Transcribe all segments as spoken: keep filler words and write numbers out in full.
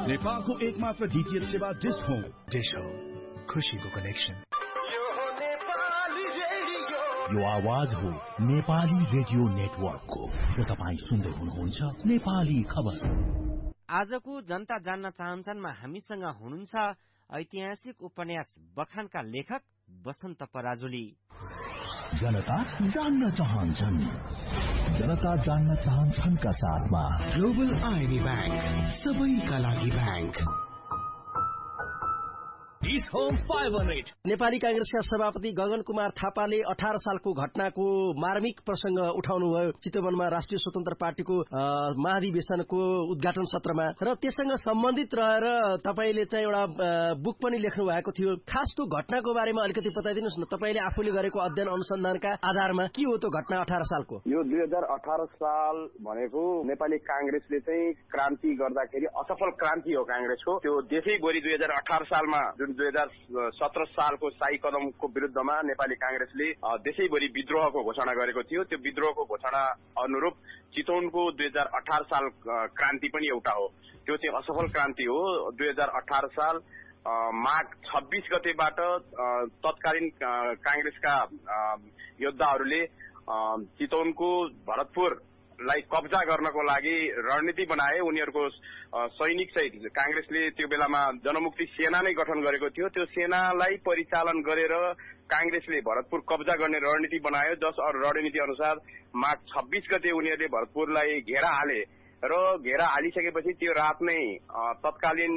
नेपालको एकमात्र डीटीएच सेवा डिश होम। डिश होम, खुशीको कनेक्सन। यो आवाज हो नेपाली रेडियो नेटवर्कको र तपाईँ सुन्दै हुनुहुन्छ नेपाली खबर। आजको जनता जान्न चाहन्छनमा हामीसँग हुनुहुन्छ ऐतिहासिक उपन्यास बखानका लेखक बसन्त पराजुली। जनता जान्न चाहन्छन्, जनता जान्न चाहन्छन् का साथमा ग्लोबल आईबी बैंक, सबैका लागि बैंक। नेपाली कांग्रेसका सभापति गगन कुमार थापाले अठार सालको घटनाको मार्मिक प्रसंग उठाउनुभयो चितवनमा राष्ट्रिय स्वतन्त्र पार्टीको महाधिवेशनको उद्घाटन सत्रमा र त्यससँग सम्बन्धित रहेर तपाईले चाहिँ एउटा बुक पनि लेख्नु भएको थियो। खास त्यो घटनाको बारेमा अलिकति बताइदिनुस् न, तपाईले आफूले गरेको अध्ययन अनुसन्धानका आधारमा के हो त्यो घटना अठार सालको? यो दुई हजार अठार साल भनेको नेपाली कांग्रेसले चाहिँ क्रान्ति गर्दाखेरि असफल क्रान्ति हो कांग्रेसको। त्यो देशैभरि दुई हजार अठार सालमा जुन दुई हजार सत्र सालको शाही कदमको विरुद्धमा नेपाली कांग्रेसले देशैभरि विद्रोहको घोषणा गरेको थियो। त्यो विद्रोहको घोषणा अनुरूप चितवनको दुई हजार अठार साल क्रान्ति पनि एउटा हो। त्यो चाहिँ असफल क्रान्ति हो। दुई हजार अठार साल माघ छब्बीस गतेबाट तत्कालीन कांग्रेसका योद्धाहरूले चितवनको भरतपुरलाई कब्जा गर्नको लागि रणनीति बनाए। उनीहरूको सैनिक सहित कांग्रेसले त्यो बेलामा जनमुक्ति सेना नै गठन गरेको थियो। त्यो सेनालाई परिचालन गरेर कांग्रेसले भरतपुर कब्जा गर्ने रणनीति बनायो, जस रणनीति अनुसार माघ छब्बीस गते उनीहरूले भरतपुरलाई घेरा हाले र घेरा हालिसकेपछि त्यो रात नै तत्कालीन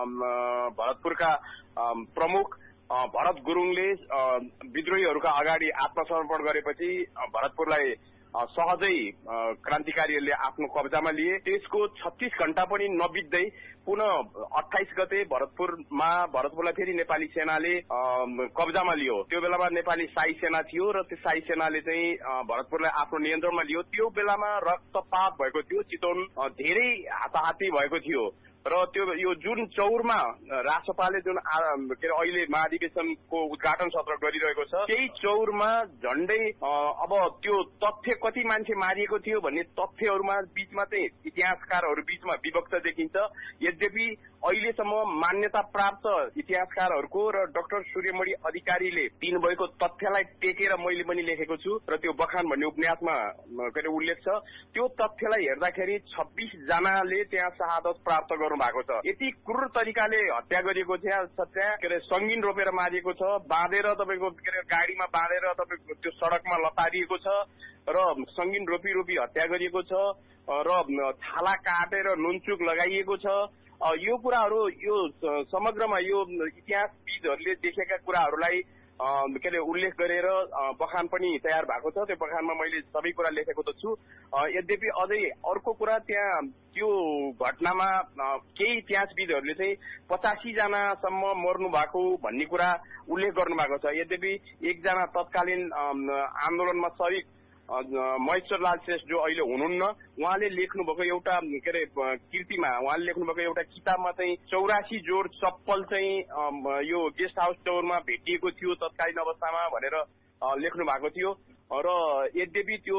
भरतपुरका प्रमुख भरत गुरुङले विद्रोहीहरूका अगाडि आत्मसमर्पण गरेपछि भरतपुरलाई सहजै क्रान्तिकारीहरूले आफ्नो कब्जामा लिए। त्यसको छत्तीस घण्टा पनि नबित्दै पुनः अट्ठाइस गते भरतपुरमा भरतपुरलाई फेरि नेपाली सेनाले कब्जामा लियो। त्यो बेलामा नेपाली शाही सेना थियो र त्यो शाही सेनाले चाहिँ भरतपुरलाई आफ्नो नियन्त्रणमा लियो। त्यो बेलामा रक्तपात भएको थियो, चितवन धेरै हाताहाती भएको थियो र त्यो यो जुन चौरमा राष्ट्रपालले जुन के अरे अहिले महाधिवेशनको उद्घाटन सत्र गरिरहेको छ, त्यही चौरमा झण्डै अब त्यो तथ्य कति मान्छे मारिएको थियो भन्ने तथ्यहरूमा बीचमा चाहिँ इतिहासकारहरू बीचमा विभक्त देखिन्छ। यद्यपि अहिलेसम्म मान्यता प्राप्त इतिहासकारहरूको र डाक्टर सूर्यमणि अधिकारीले दिनुभएको तथ्यलाई टेकेर मैले पनि लेखेको छु र त्यो बखान भन्ने उपन्यासमा के अरे उल्लेख छ। त्यो तथ्यलाई हेर्दाखेरि छब्बीस जनाले त्यहाँ शहादत प्राप्त गर्नु भएको छ। यति क्रूर तरिकाले हत्या गरिएको छ, त्यहाँ के अरे संगीन रोपेर मारिएको छ, बाँधेर तपाईँको के अरे गाडीमा बाँधेर तपाईँको त्यो सड़कमा लतारिएको छ र संगीन रोपी रोपी हत्या गरिएको छ र छाला काटेर नुनचुक लगाइएको छ। यो कुराहरू यो समग्रमा यो इतिहासविदहरूले देखेका कुराहरूलाई के अरे उल्लेख गरेर बखान पनि तयार भएको छ। त्यो बखानमा मैले सबै कुरा लेखेको त छु। यद्यपि अझै अर्को कुरा त्यहाँ त्यो घटनामा केही इतिहासविदहरूले चाहिँ पचासी जनासम्म मर्नु भएको भन्ने कुरा उल्लेख गर्नु भएको छ। यद्यपि एकजना तत्कालीन आन्दोलनमा सरिक महेश्वरलाल श्रेष्ठ जो अहिले हुनुहुन्न, उहाँले लेख्नुभएको एउटा के अरे कृतिमा उहाँले लेख्नुभएको एउटा किताबमा चाहिँ चौरासी जोड चप्पल चाहिँ यो गेस्ट हाउस चौरमा भेटिएको थियो तत्कालीन अवस्थामा भनेर लेख्नु भएको थियो र यद्यपि त्यो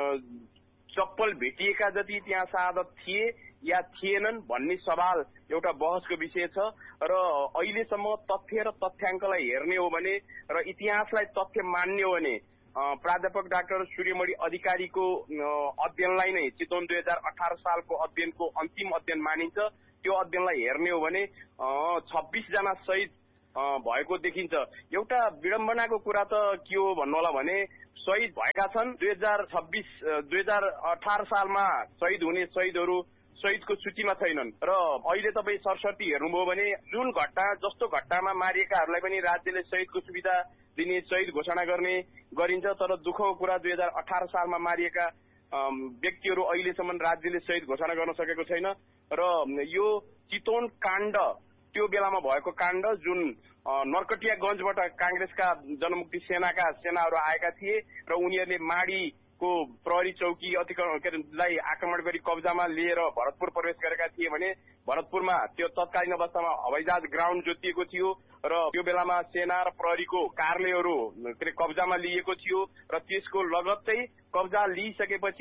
चप्पल भेटिएका जति त्यहाँ शहादत थिए या थिएनन् भन्ने सवाल एउटा बहसको विषय छ र अहिलेसम्म तथ्य र तथ्याङ्कलाई हेर्ने हो भने र इतिहासलाई तथ्य मान्ने हो भने प्राध्यापक डाक्टर सूर्यमणि अधिकारीको अध्ययनलाई नै चितवन दुई हजार अठार सालको अध्ययनको अन्तिम अध्ययन मानिन्छ। त्यो अध्ययनलाई हेर्ने हो भने छब्बीस जना शहीद भएको देखिन्छ। एउटा विडम्बनाको कुरा त के हो भन्नु होला भने शहीद भएका छन् दुई हजार छब्बीस दुई हजार अठार सालमा शहीद हुने शहीदहरू शहीदको सूचीमा छैनन् र अहिले तपाईँ सरसर्ती हेर्नुभयो भने जुन घटना जस्तो घटनामा मारिएकाहरूलाई पनि राज्यले शहीदको सुविधा दिने शहीद घोषणा गर्ने गरिन्छ। तर दुःखको कुरा दुई हजार अठार सालमा मारिएका व्यक्तिहरू अहिलेसम्म राज्यले शहीद घोषणा गर्न सकेको छैन र यो चितवन काण्ड त्यो बेलामा भएको काण्ड जुन नरकटियागञ्जबाट कांग्रेसका जनमुक्ति सेनाका सेनाहरू आएका थिए र उनीहरूले माडीको प्रहरी चौकी अतिक्रमणलाई आक्रमण गरी कब्जामा लिएर भरतपुर प्रवेश गरेका थिए भने भरतपुरमा त्यो तत्कालीन अवस्थामा हवाईजहाज ग्राउन्ड जोतिएको थियो र त्यो बेलामा सेना र प्रहरीको कार्यालयहरू कब्जामा लिएको थियो र त्यसको लगत्तै कब्जा लिइसकेपछि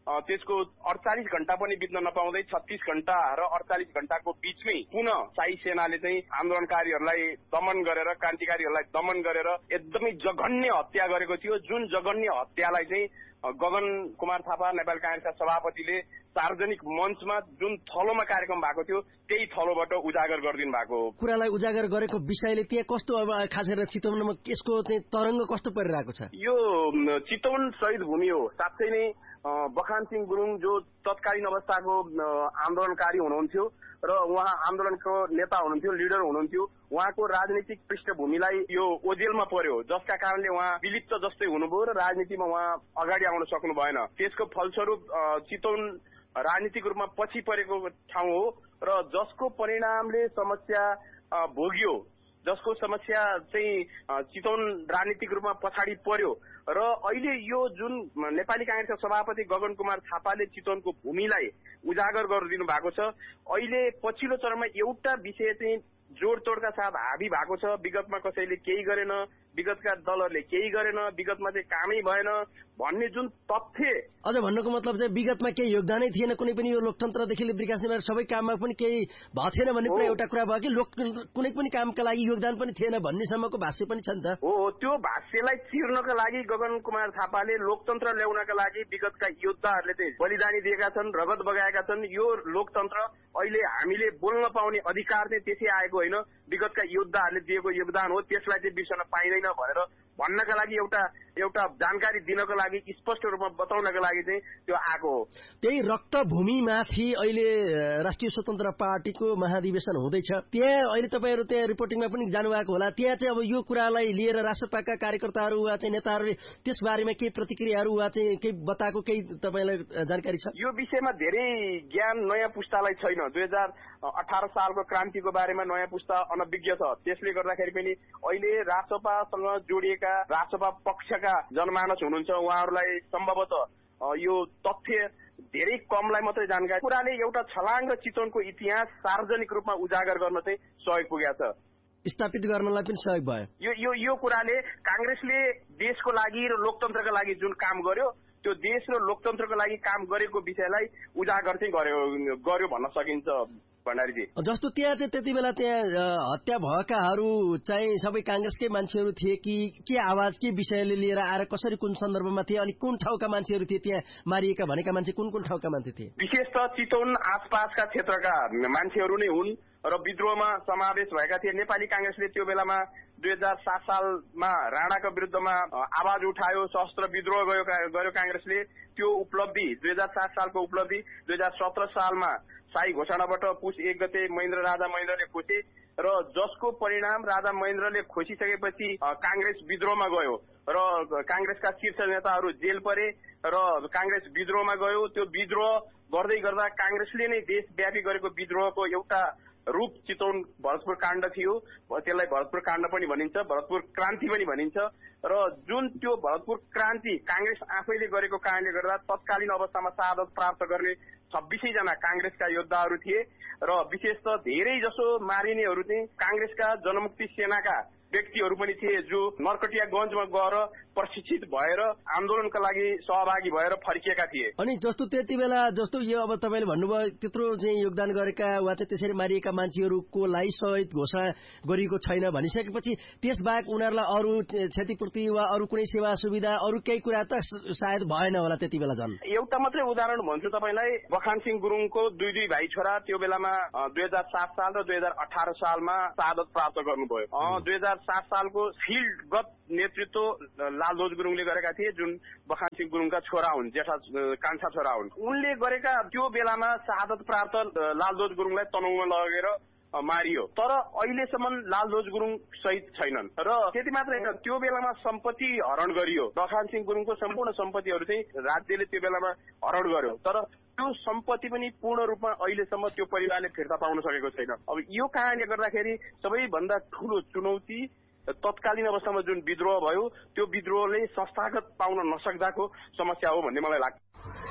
त्यसको अडचालिस घण्टा पनि बित्न नपाउँदै छत्तीस घण्टा र अडचालिस घण्टाको बीचमै पुनः शाही सेनाले चाहिँ आन्दोलनकारीहरूलाई दमन गरेर क्रान्तिकारीहरूलाई दमन गरेर एकदमै जघन्य हत्या गरेको थियो। जुन जघन्य हत्यालाई चाहिँ गगन कुमार थापा नेपाली कांग्रेसका सभापतिले सार्वजनिक मञ्चमा जुन थलोमा कार्यक्रम भएको थियो त्यही थलोबाट उजागर गरिदिनु भएको हो। कुरालाई उजागर गरेको विषयले त्यहाँ कस्तो अब खास गरेर चितवनमा यसको चाहिँ तरङ्ग कस्तो परिरहेको छ? यो चितवन शहीद भूमि हो। साँच्चै नै बखान सिंह गुरुङ जो तत्कालीन अवस्थाको आन्दोलनकारी हुनुहुन्थ्यो र उहाँ आन्दोलनको नेता हुनुहुन्थ्यो, लिडर हुनुहुन्थ्यो। उहाँको राजनीतिक पृष्ठभूमिलाई यो ओझेलमा पर्यो, जसका कारणले उहाँ विलिप्त जस्तै हुनुभयो र राजनीतिमा उहाँ अगाडि आउन सक्नु भएन। त्यसको फलस्वरूप चितवन राजनीतिक रूपमा पछि परेको ठाउँ हो र जसको परिणामले समस्या भोग्यो, जसको समस्या चाहिँ चितवन राजनीतिक रूपमा पछाडि पर्यो र अहिले यो जुन नेपाली कांग्रेसका सभापति गगन कुमार थापाले चितवनको भूमिलाई उजागर गरिदिनु भएको छ। अहिले पछिल्लो चरणमा एउटा विषय चाहिँ जोडतोडका साथ हाबी भएको छ। विगतमा कसैले केही गरेन, विगतका दलहरूले केही गरेन, विगतमा चाहिँ कामै भएन भन्ने जुन तथ्य। अझ भन्नुको मतलब चाहिँ विगतमा केही योगदानै थिएन, कुनै पनि यो लोकतन्त्रदेखि विकास निर्माण सबै काममा पनि केही भएको थिएन भन्ने कुरा एउटा कुरा भयो कि लोक कुनै पनि कामका लागि योगदान पनि थिएन भन्नेसम्मको भाष्य पनि छ नि त। हो, त्यो भाष्यलाई चिर्नका लागि गगन कुमार थापाले लोकतन्त्र ल्याउनका लागि विगतका योद्धाहरूले चाहिँ बलिदानी दिएका छन्, रगत बगाएका छन्। यो लोकतन्त्र अहिले हामीले बोल्न पाउने अधिकार चाहिँ त्यसै आएको होइन, विगतका योद्धाहरूले दिएको योगदान हो। त्यसलाई चाहिँ बिर्सन पाइँदैन भनेर भन्नका लागि एउटा एउटा जानकारी दिनको लागि, स्पष्ट रूपमा बताउनका लागि चाहिँ त्यो आएको हो। त्यही रक्तभूमिमाथि अहिले राष्ट्रिय स्वतन्त्र पार्टीको महाधिवेशन हुँदैछ। त्यहाँ अहिले तपाईँहरू त्यहाँ रिपोर्टिङमा पनि जानुभएको होला। त्यहाँ चाहिँ अब यो कुरालाई लिएर राष्ट्रपाका कार्यकर्ताहरू वा चाहिँ नेताहरूले त्यसबारेमा केही प्रतिक्रियाहरू वा चाहिँ केही बताएको केही तपाईँलाई जानकारी छ? यो विषयमा धेरै ज्ञान नयाँ पुस्तालाई छैन। दुई हजार अठार सालको क्रान्तिको बारेमा नयाँ पुस्ता अनभिज्ञ छ। त्यसले गर्दाखेरि पनि अहिले राष्ट्रपासँग जोडिएका राष्ट्रपा पक्षका जनमानस हुनुहुन्छ, उहाँहरूलाई सम्भवतः यो तथ्य धेरै कमलाई मात्रै जानकारी। कुराले एउटा छलाङ र चितवनको इतिहास सार्वजनिक रूपमा उजागर गर्न चाहिँ सहयोग पुगेको छ, स्थापित गर्नलाई पनि सहयोग भयो। यो यो यो कुराले कांग्रेसले देशको लागि र लोकतन्त्रका लागि जुन काम गर्यो त्यो देश र लोकतन्त्रको लागि काम गरेको विषयलाई उजागर चाहिँ गर्यो गर्यो भन्न सकिन्छ। भण्डारीजी जस्तो त्यहाँ चाहिँ त्यति बेला त्यहाँ हत्या भएकाहरू चाहिँ सबै कांग्रेसकै मान्छेहरू थिए कि के आवाज के विषयले लिएर आएर कसरी कुन सन्दर्भमा थिए अनि कुन ठाउँका मान्छेहरू थिए? त्यहाँ मारिएका भनेका मान्छे कुन कुन ठाउँका मान्छे थिए? विशेष त चितवन आसपासका क्षेत्रका मान्छेहरू नै हुन् र विद्रोहमा समावेश भएका थिए। नेपाली कांग्रेसले त्यो बेलामा दुई हजार सात सालमा राणाको विरुद्धमा आवाज उठायो, सशस्त्र विद्रोह गयो गर्यो कांग्रेसले। त्यो उपलब्धि दुई हजार सात सालको उपलब्धि दुई हजार सत्र सालमा शाही घोषणाबाट पुस एक गते महेन्द्र राजा महेन्द्रले खोसे र जसको परिणाम राजा महेन्द्रले खोसिसकेपछि कांग्रेस विद्रोहमा गयो र कांग्रेसका शीर्ष नेताहरू जेल परे र कांग्रेस विद्रोहमा गयो। त्यो विद्रोह गर्दै गर्दा कांग्रेसले नै देशव्यापी गरेको विद्रोहको एउटा रूप चितवन भरतपुर काण्ड थियो। त्यसलाई भरतपुर काण्ड पनि भनिन्छ, भरतपुर क्रान्ति पनि भनिन्छ। र जुन त्यो भरतपुर क्रान्ति कांग्रेस आफैले गरेको कारणले गर्दा तत्कालीन अवस्थामा शहादत प्राप्त गर्ने छब्बीसै जना कांग्रेसका योद्धाहरू थिए र विशेष त धेरै जसो मारिनेहरू चाहिँ कांग्रेसका जनमुक्ति सेनाका व्यक्तिहरू पनि थिए, जो नरकटियागञ्जमा गएर प्रशिक्षित भएर आन्दोलनका लागि सहभागी भएर फर्किएका थिए। अनि जस्तो त्यति बेला जस्तो यो अब तपाईँले भन्नुभयो त्यत्रो चाहिँ योगदान गरेका वा चाहिँ त्यसरी मारिएका मान्छेहरूको लागि शहीद घोषणा गरिएको छैन भनिसकेपछि त्यसबाहेक उनीहरूलाई अरू क्षतिपूर्ति वा अरू कुनै सेवा सुविधा अरू केही कुरा त सायद भएन होला त्यति बेला? झन् एउटा मात्रै उदाहरण भन्छु तपाईँलाई। बखान सिंह गुरुङको दुई दुई भाइ छोरा त्यो बेलामा दुई हजार सात साल र दुई हजार अठार सालमा शहादत प्राप्त गर्नुभयो। दुई हजार सात सालको फिल्डगत नेतृत्व लालध्वज गुरुङले गरेका थिए, जुन बखान सिंह गुरुङका छोरा हुन्, जेठा कान्छा छोरा हुन्। उनले गरेका त्यो बेलामा शहादत प्राप्त लालध्वज गुरुङलाई तनहुमा लगेर मारियो। तर अहिलेसम्म लालध्वज गुरुङ शहीद छैनन् र त्यति मात्रै होइन, त्यो बेलामा सम्पत्ति हरण गरियो। बखान सिंह गुरुङको सम्पूर्ण सम्पत्तिहरू चाहिँ राज्यले त्यो बेलामा हरण गर्यो, तर त्यो सम्पत्ति पनि पूर्ण रूपमा अहिलेसम्म त्यो परिवारले फिर्ता पाउन सकेको छैन। अब यो कारणले गर्दाखेरि सबैभन्दा ठूलो चुनौती तत्कालीन अवस्थामा जुन विद्रोह भयो त्यो विद्रोहले संस्थागत पाउन नसक्दाको समस्या हो भन्ने मलाई लाग्छ।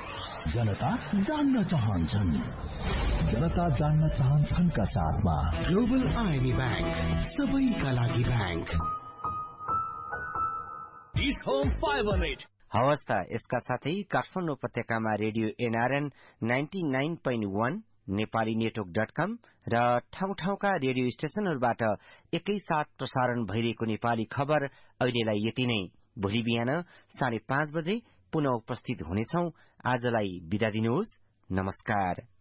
जनता जान्न चाहन्छन्, जनता जान्न चाहन्छन् का साथमा ग्लोबल आइबी बैंक, सबैका लागि bank. East home fibre rate हवस् त, यसका साथै काठमाडौँ उपत्यकामा radio NRN ninety nine point one, Nepali network dot कम र ठाउँ ठाउँका रेडियो स्टेशनहरूबाट एकैसाथ प्रसारण भइरहेको नेपाली खबर अहिलेलाई यति नै। भोलि बिहान साढे पाँच बजे पुनः उपस्थित हुनेछौं। आजलाई बिदा दिनुहोस्। नमस्कार।